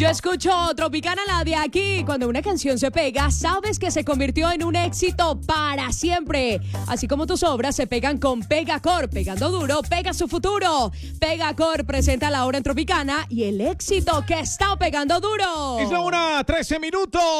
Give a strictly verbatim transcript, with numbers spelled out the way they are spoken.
Yo escucho Tropicana, la de aquí. Cuando una canción se pega, sabes que se convirtió en un éxito para siempre. Así como tus obras se pegan con Pegacor. Pegando duro, pega su futuro. Pegacor presenta la hora en Tropicana y el éxito que está pegando duro. Es la hora trece minutos.